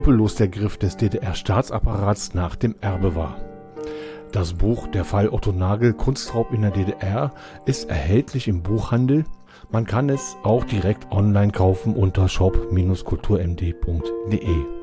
skrupellos der Griff des DDR-Staatsapparats nach dem Erbe war. Das Buch Der Fall Otto Nagel, Kunstraub in der DDR, ist erhältlich im Buchhandel. Man kann es auch direkt online kaufen unter shop-kulturmd.de.